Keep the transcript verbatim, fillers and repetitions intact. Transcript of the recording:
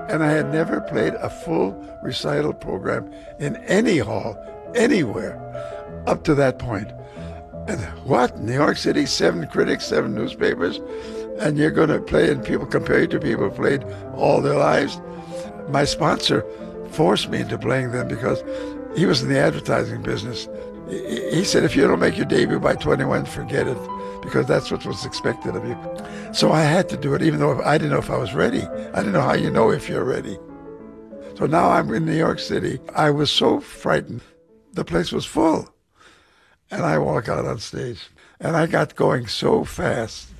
And I had never played a full recital program in any hall, anywhere, up to that point. And what? New York City, seven critics, seven newspapers, and you're going to play, and people compare you to people who played all their lives? My sponsor forced me into playing them because he was in the advertising business. He said, if you don't make your debut by twenty-one, forget it, because that's what was expected of you. So I had to do it, even though I didn't know if I was ready. I didn't know how you know if you're ready. So now I'm in New York City. I was so frightened. The place was full. And I walk out on stage. And I got going so fast.